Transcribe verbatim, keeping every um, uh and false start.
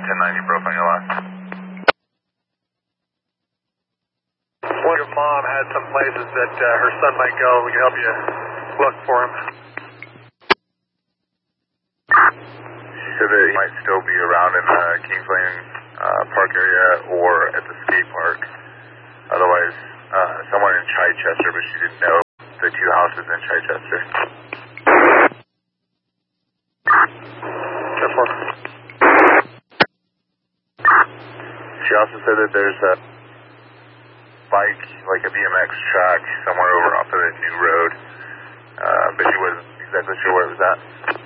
ten ninety, broke on your left. Well, your mom had some places that uh, her son might go. We can help you look for him. She said that he might still be around in the Kings Lane uh, park area or at the skate park. Otherwise, uh, somewhere in Chichester, but she didn't know the two houses in Chichester. That's one. She also said that there's a bike, like a B M X track, somewhere over off of the new road, uh, but she wasn't exactly sure where it was at.